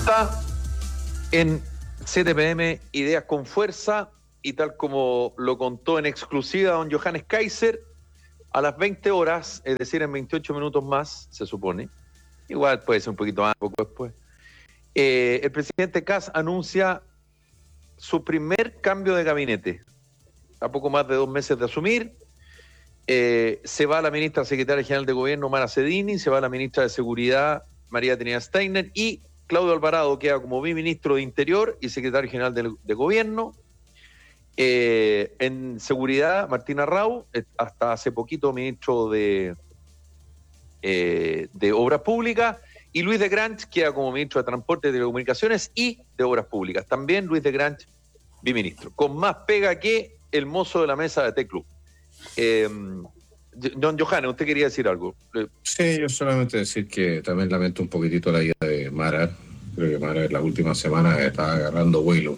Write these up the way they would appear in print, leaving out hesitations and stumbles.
Vuelta en 7 p.m. Ideas con Fuerza, y tal como lo contó en exclusiva don Johannes Kaiser, a las 20 horas, es decir, en 28 minutos más, se supone, igual puede ser un poquito más, poco después, el presidente Kast anuncia su primer cambio de gabinete, a poco más de 2 meses de asumir. Se va la ministra secretaria general de Gobierno, Mara Cedini, se va la ministra de Seguridad, María Trinidad Steiner, y Claudio Alvarado queda como viceministro de Interior y secretario general de Gobierno. En Seguridad, Martina Rau, hasta hace poquito ministro de Obras Públicas, y Luis de Grange queda como ministro de Transporte y Telecomunicaciones y de Obras Públicas. También Luis de Grange, viceministro, con más pega que el mozo de la mesa de T-Club. Don Johannes, usted quería decir algo. Sí, yo solamente decir que también lamento un poquitito la ida de Mara. Creo que Mara en la última semana está agarrando vuelo.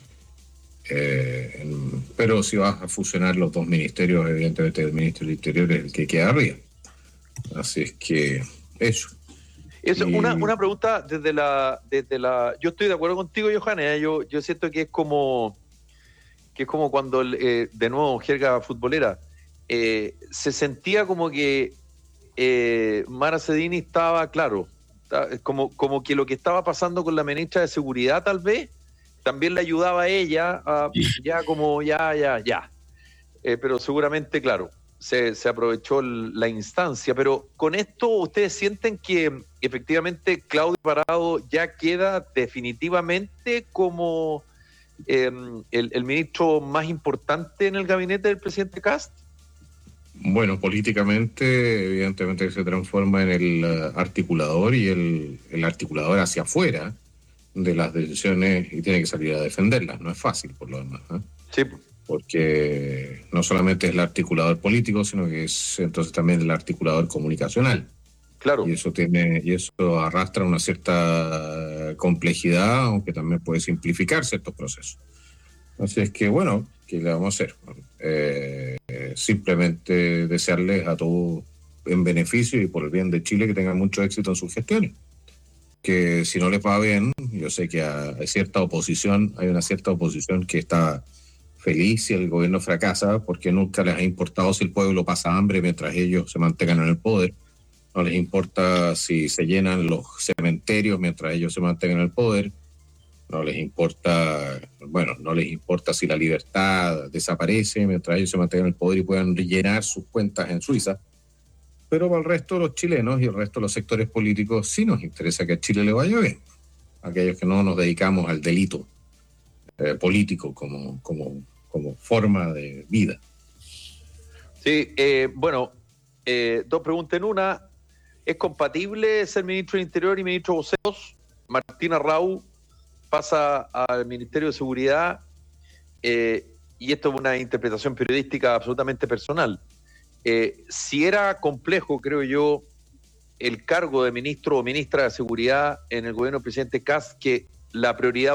Pero si vas a fusionar los dos ministerios, evidentemente el ministro del Interior es el que queda arriba. Así es que eso. Una pregunta desde la. Yo estoy de acuerdo contigo, Johannes. Yo siento que es como cuando, de nuevo, jerga futbolera, se sentía como que Mara Cedini estaba, claro, como que lo que estaba pasando con la ministra de Seguridad, tal vez, también le ayudaba a ella a pero seguramente, claro, se aprovechó la instancia. Pero con esto, ¿ustedes sienten que efectivamente Claudio Alvarado ya queda definitivamente como el ministro más importante en el gabinete del presidente Kast? Bueno, políticamente, evidentemente se transforma en el articulador, y el articulador hacia afuera de las decisiones, y tiene que salir a defenderlas. No es fácil, por lo demás, ¿eh? Sí. Porque no solamente es el articulador político, sino que es entonces también el articulador comunicacional. Claro. Y eso arrastra una cierta complejidad, aunque también puede simplificar ciertos procesos. Así es que, bueno, ¿qué le vamos a hacer? Simplemente desearles a todos, en beneficio y por el bien de Chile, que tengan mucho éxito en sus gestiones. Que si no les va bien, yo sé que hay una cierta oposición que está feliz si el gobierno fracasa, porque nunca les ha importado si el pueblo pasa hambre mientras ellos se mantengan en el poder. No les importa si se llenan los cementerios mientras ellos se mantengan en el poder. No les importa si la libertad desaparece mientras ellos se mantengan en el poder y puedan rellenar sus cuentas en Suiza. Pero para el resto de los chilenos y el resto de los sectores políticos sí nos interesa que a Chile le vaya bien. Aquellos que no nos dedicamos al delito político como forma de vida. Sí, dos preguntas en una. ¿Es compatible ser ministro del Interior y ministro de Voceros? Martina Rau pasa al Ministerio de Seguridad, y esto es una interpretación periodística absolutamente personal. Si era complejo, creo yo, el cargo de ministro o ministra de Seguridad en el gobierno del presidente Kast, que la prioridad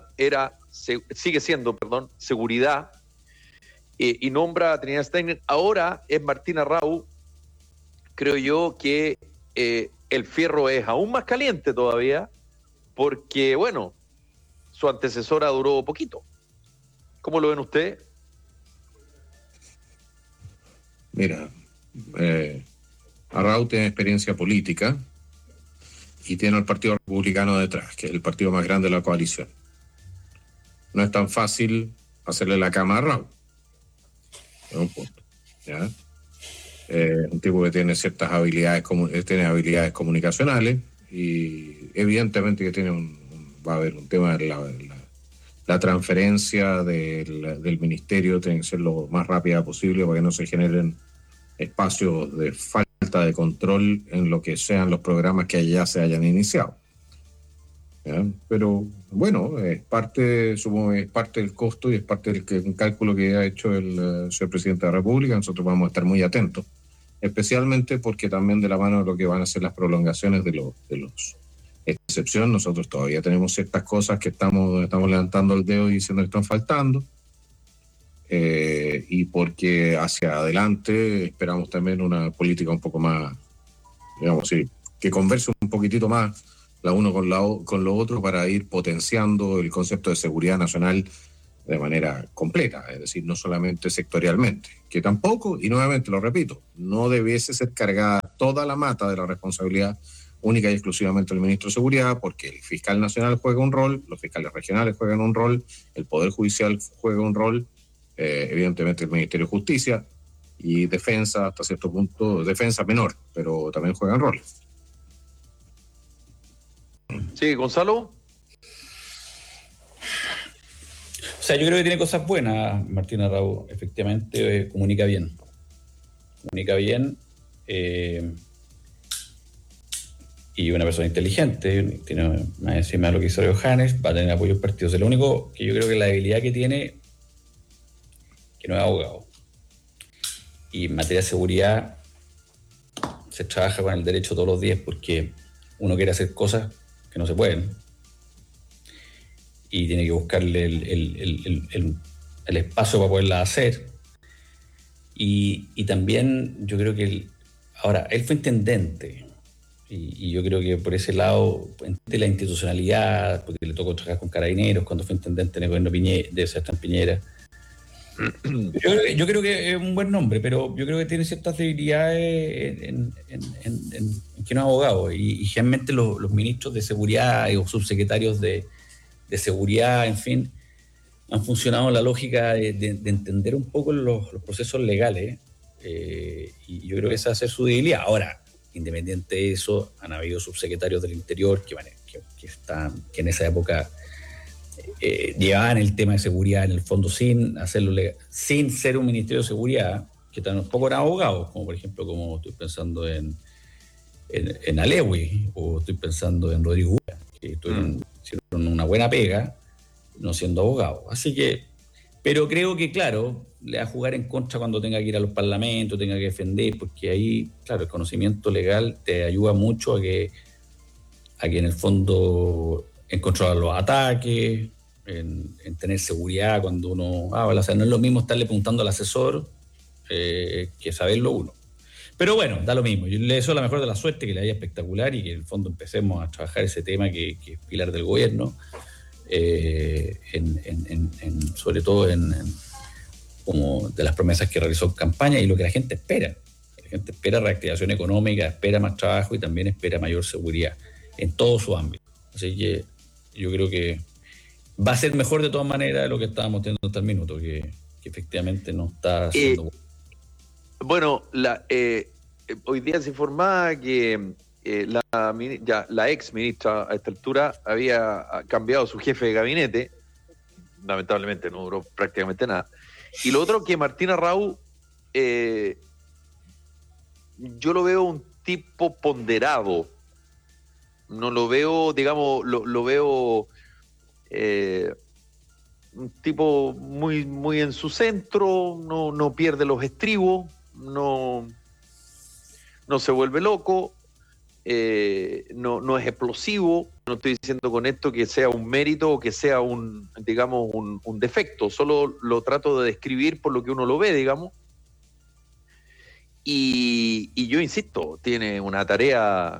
sigue siendo, seguridad, y nombra a Trinidad Steiner, ahora es Martina Rau. Creo yo que el fierro es aún más caliente todavía, porque, bueno, su antecesora duró poquito. ¿Cómo lo ven ustedes? Mira, Arrau tiene experiencia política y tiene al Partido Republicano detrás, que es el partido más grande de la coalición. No es tan fácil hacerle la cama a Arrau. Es un punto, ¿ya? Un tipo que tiene ciertas habilidades, comunicacionales, y evidentemente que va a haber un tema de la transferencia del ministerio. Tiene que ser lo más rápida posible para que no se generen espacios de falta de control en lo que sean los programas que allá se hayan iniciado. ¿Ya? Pero bueno, es parte del costo y es parte del cálculo que ha hecho el señor presidente de la República. Nosotros vamos a estar muy atentos, especialmente porque también de la mano de lo que van a ser las prolongaciones de los excepción, nosotros todavía tenemos ciertas cosas que estamos levantando el dedo y diciendo que están faltando, y porque hacia adelante esperamos también una política un poco más, digamos, sí, que converse un poquitito más la uno con lo otro para ir potenciando el concepto de seguridad nacional de manera completa, es decir, no solamente sectorialmente, que tampoco, y nuevamente lo repito, no debiese ser cargada toda la mata de la responsabilidad única y exclusivamente del ministro de Seguridad, porque el fiscal nacional juega un rol, los fiscales regionales juegan un rol, el Poder Judicial juega un rol, evidentemente el Ministerio de Justicia y Defensa, hasta cierto punto, Defensa menor, pero también juegan roles. Sí, Gonzalo. O sea, yo creo que tiene cosas buenas, Martina Raúl. Efectivamente, comunica bien. Y una persona inteligente, tiene más encima de lo que hizo Leo Janes, va a tener apoyo del partido. O sea, lo único que yo creo que la debilidad que tiene, que no es abogado. Y en materia de seguridad se trabaja con el derecho todos los días porque uno quiere hacer cosas que no se pueden. Y tiene que buscarle el espacio para poderla hacer. Y también yo creo que ahora, él fue intendente y yo creo que por ese lado, de la institucionalidad, porque le tocó trabajar con Carabineros cuando fue intendente en el gobierno de Sebastián Piñera. Yo creo que es un buen nombre, pero yo creo que tiene ciertas debilidades en que no es abogado. Y generalmente los ministros de seguridad o subsecretarios de seguridad, en fin, han funcionado en la lógica de entender un poco los procesos legales, y yo creo que esa va a ser su debilidad. Ahora, independiente de eso, han habido subsecretarios del Interior que en esa época llevaban el tema de seguridad en el fondo sin hacerlo legal, sin ser un ministerio de seguridad, que tampoco eran abogados, como por ejemplo, como estoy pensando en Alewi, o estoy pensando en Rodrigo Ura, que hicieron una buena pega no siendo abogado. Así que, pero creo que, claro, le va a jugar en contra cuando tenga que ir a los parlamentos, tenga que defender, porque ahí, claro, el conocimiento legal te ayuda mucho a que en el fondo en controlar los ataques, en tener seguridad cuando uno habla. O sea, no es lo mismo estarle preguntando al asesor que saberlo uno. Pero bueno, da lo mismo. Yo le deseo la mejor de la suerte, que le vaya espectacular y que en el fondo empecemos a trabajar ese tema que es pilar del gobierno, sobre todo como de las promesas que realizó en campaña y lo que la gente espera. La gente espera reactivación económica, espera más trabajo y también espera mayor seguridad en todo su ámbito. Así que yo creo que va a ser mejor de todas maneras de lo que estábamos teniendo hasta el minuto, que efectivamente no está haciendo... Bueno, hoy día se informaba que la ex ministra a esta altura había cambiado su jefe de gabinete. Lamentablemente no duró prácticamente nada. Y lo otro, que Martina Raúl, yo lo veo un tipo ponderado. No lo veo, digamos, lo veo un tipo muy, muy en su centro, no pierde los estribos, no se vuelve loco, no es explosivo. No estoy diciendo con esto que sea un mérito o que sea un defecto, solo lo trato de describir por lo que uno lo ve, digamos. Y yo insisto, tiene una tarea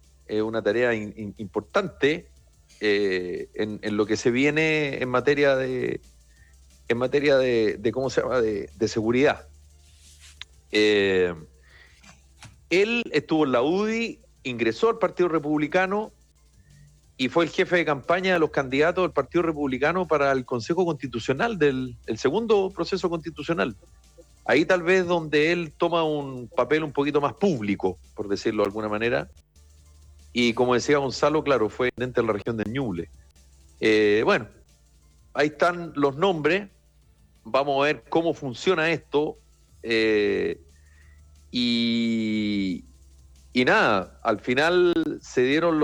importante en lo que se viene en materia de ¿cómo se llama? De seguridad. Él estuvo en la UDI, ingresó al Partido Republicano y fue el jefe de campaña de los candidatos del Partido Republicano para el Consejo Constitucional, el segundo proceso constitucional. Ahí tal vez donde él toma un papel un poquito más público, por decirlo de alguna manera. Y como decía Gonzalo, claro, fue dentro de la región de Ñuble. Bueno, ahí están los nombres. Vamos a ver cómo funciona esto. Y nada, al final se dieron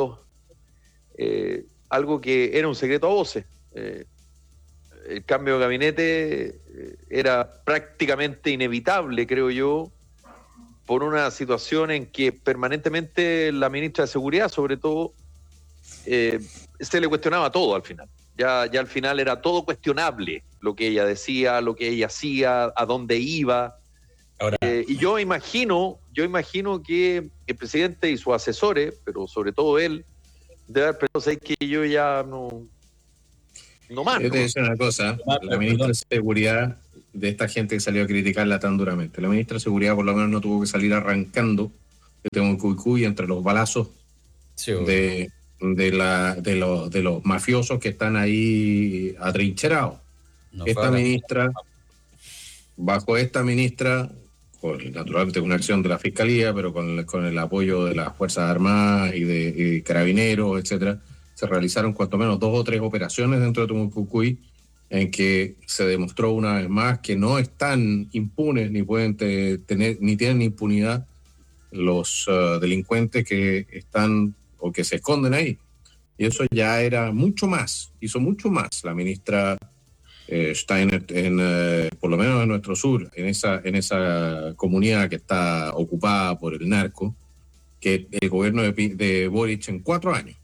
algo que era un secreto a voces. El cambio de gabinete era prácticamente inevitable, creo yo, por una situación en que permanentemente la ministra de Seguridad, sobre todo, se le cuestionaba todo al final. Ya al final era todo cuestionable, lo que ella decía, lo que ella hacía, a dónde iba. Ahora, Y yo imagino que el presidente y sus asesores, pero sobre todo él, Debe haber pensado, ¿sabes que yo ya no más? Yo te decía una cosa, la ministra de Seguridad, de esta gente que salió a criticarla tan duramente, la ministra de Seguridad por lo menos no tuvo que salir arrancando de Temucuicui entre los balazos de los mafiosos que están ahí atrincherados. Esta ministra, bajo esta ministra, naturalmente una acción de la Fiscalía, pero con el apoyo de las Fuerzas Armadas y de Carabineros, etcétera, se realizaron cuanto menos 2 o 3 operaciones dentro de Temucuicui en que se demostró una vez más que no están impunes ni pueden tener ni tienen impunidad los delincuentes que están o que se esconden ahí. Y eso ya era mucho más, hizo mucho más la ministra Steiner, por lo menos en nuestro sur, en esa comunidad que está ocupada por el narco, que el gobierno de Boric en 4 años.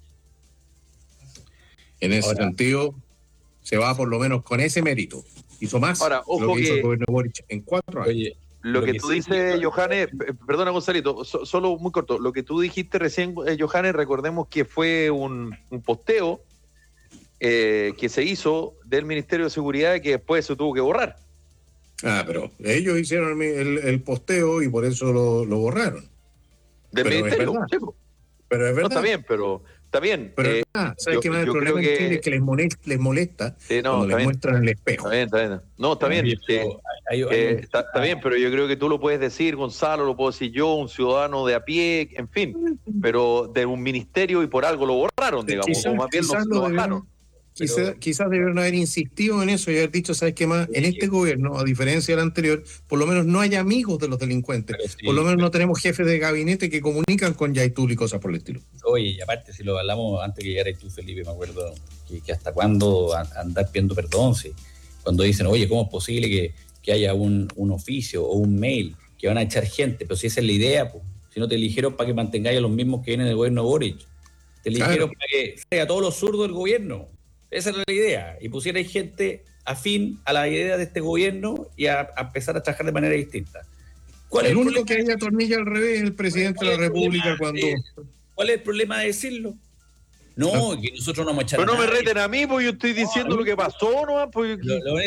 En ese sentido, se va por lo menos con ese mérito. Hizo más lo que hizo el gobierno de Boric en 4 años. Oye, lo que tú dices, Johannes, perdona Gonzalito, solo muy corto, lo que tú dijiste recién, Johannes, recordemos que fue un posteo que se hizo del Ministerio de Seguridad y que después se tuvo que borrar. Pero ellos hicieron el posteo y por eso lo borraron. Del pero Ministerio. Es pero es verdad. No, está bien, pero está bien. Pero ¿sabes qué más? El problema en Chile es que les molesta cuando les muestran el espejo. Está bien. No, está bien. Está bien, pero yo creo que tú lo puedes decir, Gonzalo, lo puedo decir yo, un ciudadano de a pie, en fin, pero de un ministerio y por algo lo borraron, digamos, o más bien lo bajaron. Quizás debieron haber insistido en eso y haber dicho, ¿sabes qué más? En este gobierno, a diferencia del anterior, por lo menos no hay amigos de los delincuentes. Por lo menos no tenemos jefes de gabinete que comunican con Yaitul y cosas por el estilo. Oye, y aparte, si lo hablamos antes que llegara tú, Felipe, me acuerdo que hasta cuándo andar pidiendo perdón, sí. Cuando dicen, oye, ¿cómo es posible que haya un oficio o un mail que van a echar gente? Pero si esa es la idea, pues. Si no te eligieron para que mantengáis a los mismos que vienen del gobierno de Boric. Te eligieron para que sea todos los zurdos del gobierno. Esa era la idea, y pusiera gente afín a la idea de este gobierno y a empezar a trabajar de manera distinta. El único que haya atornilla al revés es el presidente de la República cuando... ¿Cuál es el problema de decirlo? No, que nosotros no vamos a echar. Pero no me reten a mí, pues yo estoy diciendo lo que pasó, ¿no? Pues,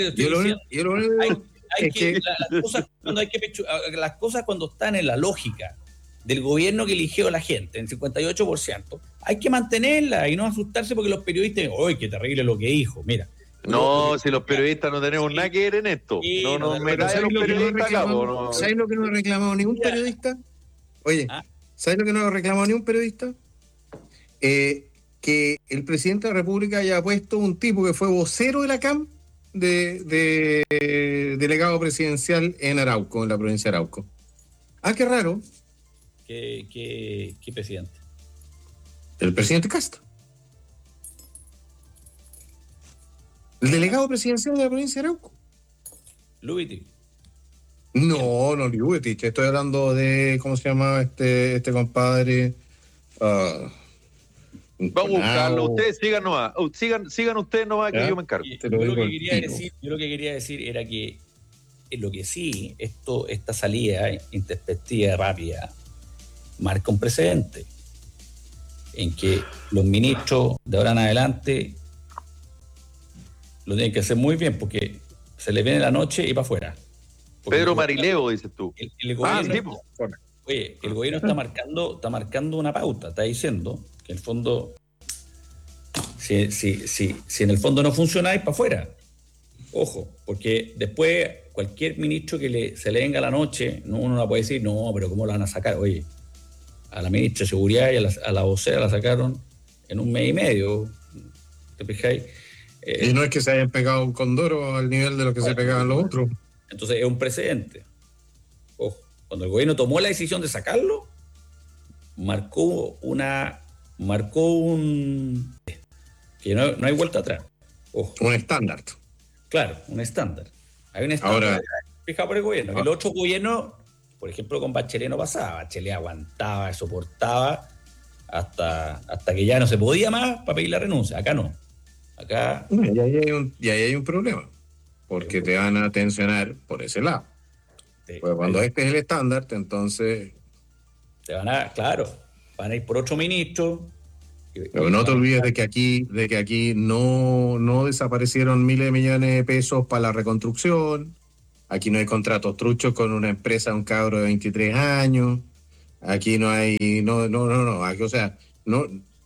las cosas cuando están en la lógica del gobierno que eligió a la gente, en 58%, hay que mantenerla y no asustarse porque los periodistas, ¡ay, qué terrible lo que dijo! Mira. No, si los periodistas no tenemos nada que ver en esto. No me da los periodistas acá. ¿Sabes lo que no ha reclamado ningún periodista? Oye, ¿sabes lo que no ha reclamado ningún periodista? Que el presidente de la República haya puesto un tipo que fue vocero de la CAM de delegado presidencial en Arauco, en la provincia de Arauco. Qué raro. ¿Qué presidente? El presidente Castro. El delegado presidencial de la provincia de Arauco. Lubitich. No Lubitich. Estoy hablando de, ¿cómo se llamaba este compadre? Vamos a buscarlo. Ustedes sigan nomás. Sigan ustedes nomás, que yo me encargo. Yo lo que quería decir era que lo que sí, esta salida intempestiva rápida marca un precedente en que los ministros de ahora en adelante lo tienen que hacer muy bien porque se les viene la noche y para afuera. Pedro Marileo, dices tú. El gobierno, el gobierno está marcando una pauta, está diciendo que en el fondo si en el fondo no funciona, es para afuera. Ojo, porque después cualquier ministro que se le venga la noche, uno no puede decir, no, pero ¿cómo la van a sacar? Oye, a la ministra de Seguridad y a la vocera la sacaron en 1 mes y medio. ¿Te fijáis? Y no es que se hayan pegado un condoro al nivel de lo que se pegaban los otros. Entonces es un precedente. Ojo, cuando el gobierno tomó la decisión de sacarlo, marcó un que no hay vuelta atrás. Ojo. Un estándar. Claro, un estándar. Hay un estándar. Ahora, fijado por el gobierno. El otro gobierno, por ejemplo, con Bachelet no pasaba. Bachelet aguantaba, soportaba hasta que ya no se podía más para pedir la renuncia. Acá no. Acá. Y ahí hay un problema. Porque te van a tensionar por ese lado. Pues cuando este es el estándar, entonces. Van a ir por otro ministro Pero no te olvides de que aquí no desaparecieron miles de millones de pesos para la reconstrucción. Aquí no hay contratos truchos con una empresa, un cabro de 23 años. Aquí no hay, no. Aquí, o sea, no,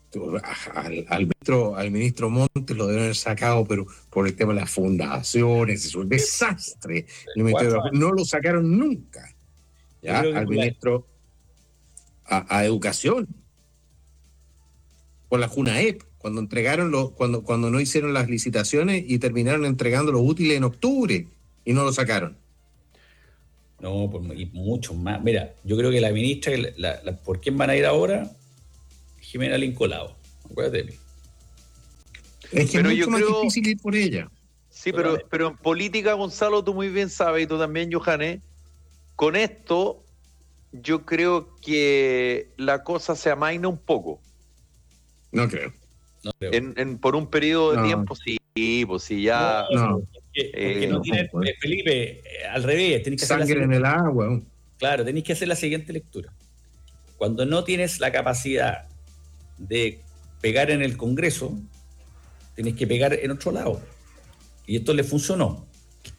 al ministro Montes lo deben haber sacado, pero por el tema de las fundaciones, es un desastre. No lo sacaron nunca. ¿Ya? Al ministro a Educación. Por la JUNAEP, cuando entregaron cuando no hicieron las licitaciones y terminaron entregando los útiles en octubre y no lo sacaron. No, y muchos más. Mira, yo creo que la ministra, ¿por quién van a ir ahora? Jimena Lincolao. Acuérdate. Es que es mucho más difícil ir por ella. Sí, pero en política, Gonzalo, tú muy bien sabes, y tú también, Johannes, con esto yo creo que la cosa se amaina un poco. No creo. Por un periodo de tiempo, sí, pues sí, ya. Porque no tienes, Felipe, al revés, tenés que sangre en el agua. Claro, tenés que hacer la siguiente lectura. Cuando no tienes la capacidad de pegar en el Congreso, tenés que pegar en otro lado. Y esto le funcionó.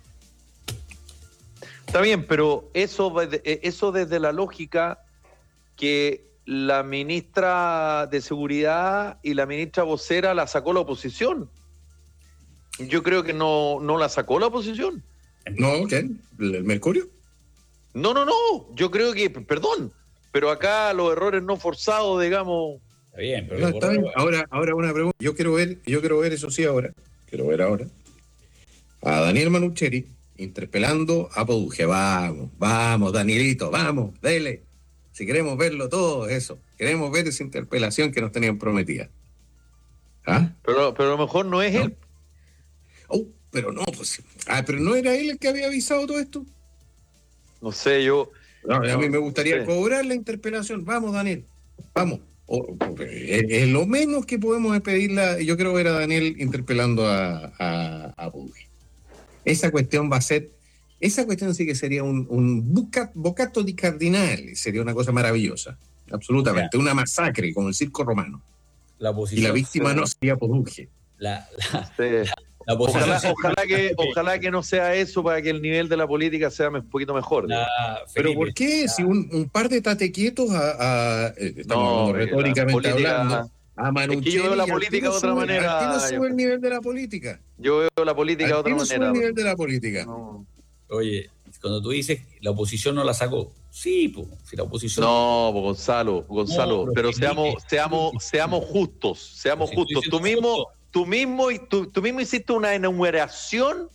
Está bien, pero eso desde la lógica que la ministra de Seguridad y la ministra vocera la sacó la oposición. Yo creo que no la sacó la oposición. ¿No? ¿Quién? ¿El Mercurio? No. Yo creo que, perdón, pero acá los errores no forzados, digamos. Está bien, pero no, está bien. Ahora una pregunta. Yo quiero ver eso sí ahora. Quiero ver ahora a Daniel Manucheri interpelando a Poduje. Vamos, Danielito, vamos, dele. Si queremos verlo todo eso, queremos ver esa interpelación que nos tenían prometida. ¿Ah? Pero a lo mejor no es él. Pero no, pues. Pero no era él el que había avisado todo esto. No sé, a mí me gustaría cobrar la interpelación. Vamos, Daniel, vamos. Es lo menos que podemos pedirla. Yo quiero ver a Daniel interpelando a Poduje. Esa cuestión va a ser. Esa cuestión sí que sería un bocato di cardinale, sería una cosa maravillosa, absolutamente, una masacre como el circo romano. Y la víctima no sería Poduje. Ojalá que no sea eso para que el nivel de la política sea un poquito mejor. Pero ¿por qué? Si un par de tatequietos estamos retóricamente hablando, a Manucheri, es que yo veo la política de otra manera. ¿A qué no sube el nivel de la política? Yo veo la política de otra manera. ¿A qué no sube el nivel de la política? No. Oye, cuando tú dices la oposición no la sacó, sí, pues, si la oposición... No, Gonzalo, pero seamos justos, Tú mismo hiciste una enumeración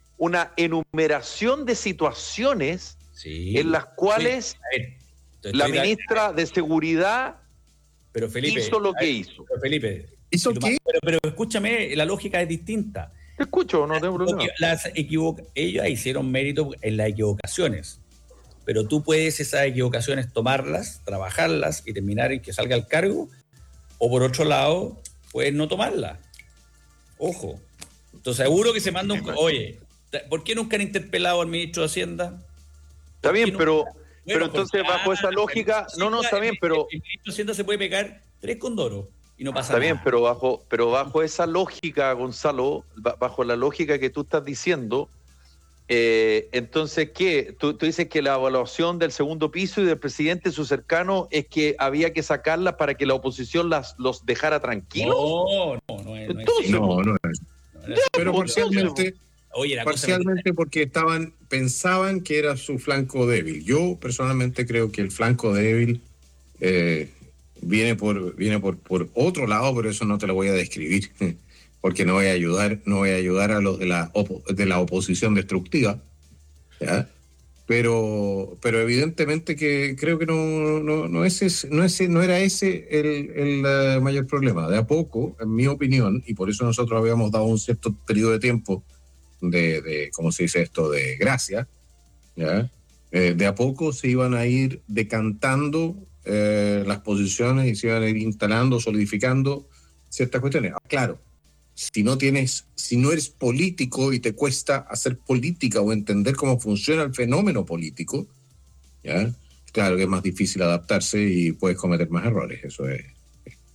de situaciones en las cuales la ministra de Seguridad hizo lo que hizo. Pero Felipe, ¿hizo qué? Pero escúchame, la lógica es distinta. Te escucho, no tengo problema. Ellos hicieron mérito en las equivocaciones, pero tú puedes esas equivocaciones tomarlas, trabajarlas y terminar en que salga el cargo, o por otro lado, puedes no tomarlas. Ojo. Entonces seguro que se manda Oye, ¿por qué nunca han interpelado al ministro de Hacienda? Está bien, pero entonces bajo esa lógica... No, está bien, pero... El ministro de Hacienda se puede pegar 3 condoros. Y no pasa nada. Está bien, pero bajo esa lógica, Gonzalo, bajo la lógica que tú estás diciendo, entonces, ¿qué? Tú dices que la evaluación del segundo piso y del presidente, su cercano, es que había que sacarlas para que la oposición los dejara tranquilos. No es. Entonces, no es. Pero parcialmente, Oye, parcialmente porque pensaban que era su flanco débil. Yo personalmente creo que el flanco débil viene por otro lado, pero eso no te lo voy a describir, porque no voy a ayudar a los de la oposición destructiva, ¿ya? Pero evidentemente que creo que no era ese el mayor problema. De a poco, en mi opinión, y por eso nosotros habíamos dado un cierto periodo de tiempo de ¿cómo se dice esto?, de gracia, ¿ya? De a poco se iban a ir decantando las posiciones y se iban a ir instalando, solidificando ciertas cuestiones. Claro, si no eres político y te cuesta hacer política o entender cómo funciona el fenómeno político, ¿ya? Claro que es más difícil adaptarse y puedes cometer más errores, eso es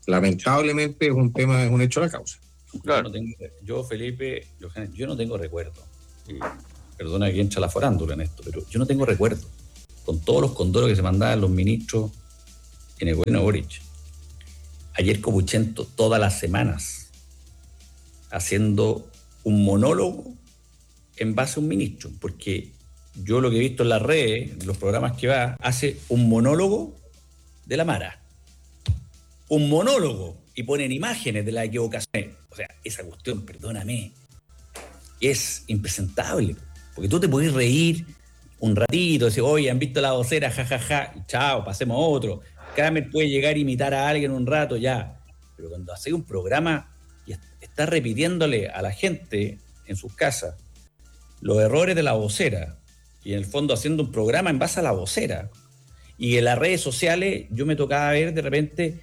lamentablemente es un hecho de la causa. Claro. Yo, Felipe, yo no tengo recuerdo. Y perdona que entra la farándula en esto, pero yo no tengo recuerdo. Con todos los condoros que se mandaban los ministros en el gobierno de Boric. Ayer Copuchento, todas las semanas, haciendo un monólogo en base a un ministro. Porque yo lo que he visto en las redes, los programas que va, hace un monólogo de la Mara. Un monólogo. Y ponen imágenes de las equivocaciones. O sea, esa cuestión, perdóname, es impresentable. Porque tú te podés reír un ratito, decir, oye, han visto la vocera, jajaja, y chao, pasemos a otro. Kramer puede llegar a imitar a alguien un rato, ya. Pero cuando hace un programa y está repitiéndole a la gente en sus casas los errores de la vocera, y en el fondo haciendo un programa en base a la vocera, y en las redes sociales yo me tocaba ver de repente,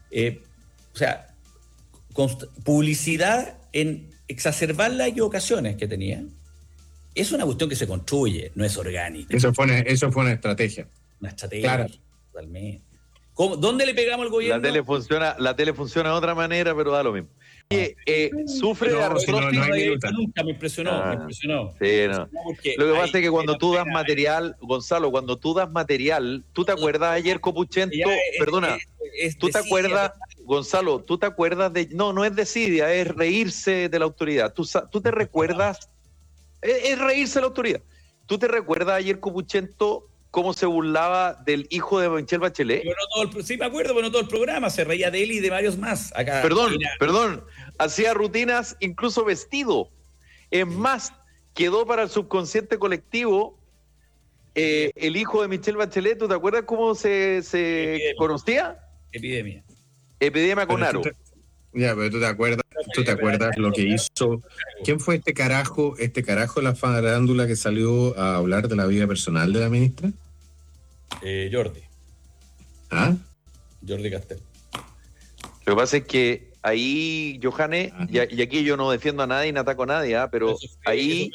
publicidad en exacerbar las equivocaciones que tenía. Es una cuestión que se construye, no es orgánica. Eso fue una estrategia. Una estrategia, claro. Totalmente. ¿Dónde le pegamos al gobierno? La tele funciona de otra manera, pero da lo mismo. Sufre de artrosis. Nunca me impresionó. Sí, no. Lo que pasa es que cuando tú das material, Gonzalo, ¿tú te acuerdas ayer Copuchento? ¿Tú te acuerdas, Gonzalo, tú te acuerdas de... No es desidia, es reírse de la autoridad. ¿Tú te recuerdas? Es reírse de la autoridad. ¿Tú te recuerdas ayer Copuchento cómo se burlaba del hijo de Michelle Bachelet? Sí, me acuerdo, pero no todo el programa. Se reía de él y de varios más. Acá, Perdón. Hacía rutinas incluso vestido. Es más, quedó para el subconsciente colectivo el hijo de Michelle Bachelet. ¿Tú te acuerdas cómo se conocía? Epidemia con aro. Pero ¿tú te acuerdas lo que hizo? ¿Quién fue este carajo de la farándula que salió a hablar de la vida personal de la ministra? Jordi. ¿Ah? Jordi Castell. Lo que pasa es que ahí, Johannes, y aquí yo no defiendo a nadie ni ataco a nadie, pero ahí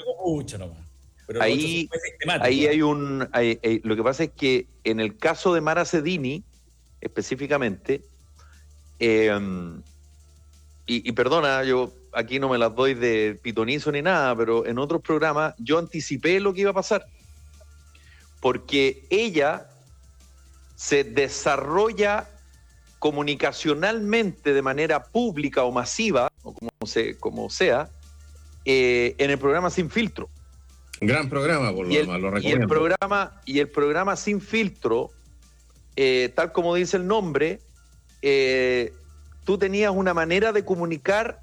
hay lo que pasa es que en el caso de Mara Sedini, específicamente, y perdona, yo aquí no me las doy de pitonizo ni nada, pero en otros programas yo anticipé lo que iba a pasar. Porque ella se desarrolla comunicacionalmente de manera pública o masiva, o como sea, en el programa Sin Filtro. Gran programa, por lo demás, lo recomiendo. Y el programa Sin Filtro, tal como dice el nombre, tú tenías una manera de comunicar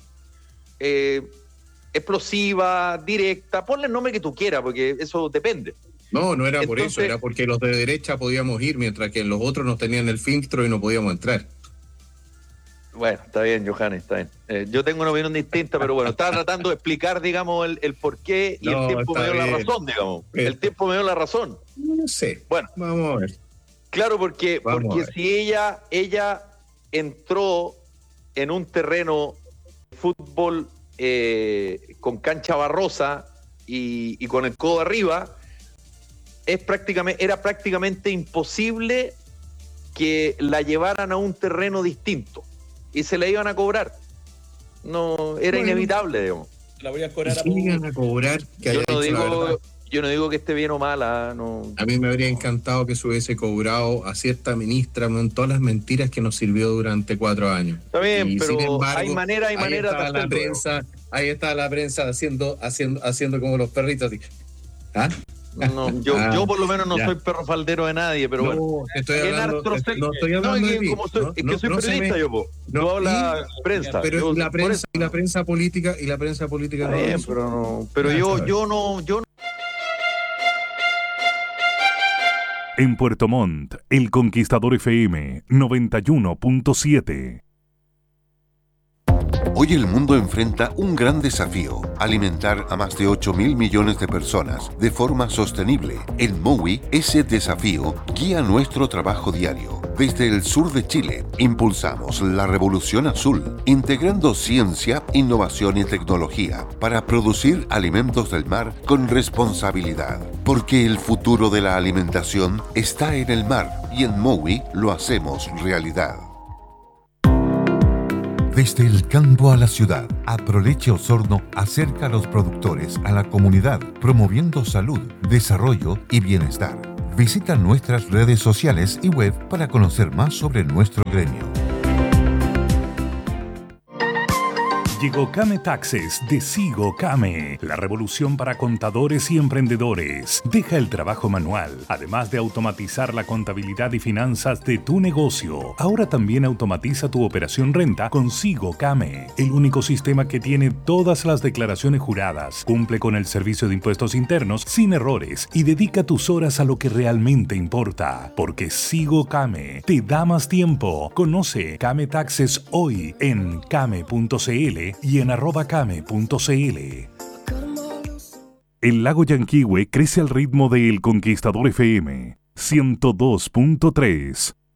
explosiva, directa, ponle el nombre que tú quieras, porque eso depende. No era por eso, era porque los de derecha podíamos ir, mientras que los otros no tenían el filtro y no podíamos entrar. Bueno, está bien, Johannes, está bien. Yo tengo una opinión distinta, pero bueno, estaba tratando de explicar, digamos, el porqué y el tiempo me dio la razón, digamos. El tiempo me dio la razón. No sé. Bueno, vamos a ver. Claro, porque si ella entró en un terreno de fútbol con cancha barrosa y con el codo arriba, era prácticamente imposible que la llevaran a un terreno distinto y se la iban a cobrar. No, era inevitable, digamos. La voy a cobrar a cobrar. Yo no digo que esté bien o mala. No. A mí me habría encantado que se hubiese cobrado a cierta ministra con todas las mentiras que nos sirvió durante 4 años. Está bien, pero sin embargo, hay manera de hacerlo. Ahí está la prensa haciendo como los perritos así. ¿Ah? No, yo por lo menos no soy perro faldero de nadie, pero bueno. Estoy hablando de ti. Es que soy periodista, yo hago la prensa. Pero la prensa política no. Bien, pero yo no. En Puerto Montt, El Conquistador FM 91.7. Hoy el mundo enfrenta un gran desafío: alimentar a más de 8.000 millones de personas de forma sostenible. En Mowi, ese desafío guía nuestro trabajo diario. Desde el sur de Chile, impulsamos la revolución azul, integrando ciencia, innovación y tecnología para producir alimentos del mar con responsabilidad. Porque el futuro de la alimentación está en el mar y en Mowi lo hacemos realidad. Desde el campo a la ciudad, Aproleche Osorno acerca a los productores a la comunidad, promoviendo salud, desarrollo y bienestar. Visita nuestras redes sociales y web para conocer más sobre nuestro gremio. Llegó Came Taxes de Sigo Came, la revolución para contadores y emprendedores. Deja el trabajo manual, además de automatizar la contabilidad y finanzas de tu negocio. Ahora también automatiza tu operación renta con Sigo Came, el único sistema que tiene todas las declaraciones juradas, cumple con el servicio de impuestos internos sin errores y dedica tus horas a lo que realmente importa. Porque Sigo Came te da más tiempo. Conoce Came Taxes hoy en came.cl y en @came.cl. El lago Yanquihue crece al ritmo de El Conquistador FM 102.3.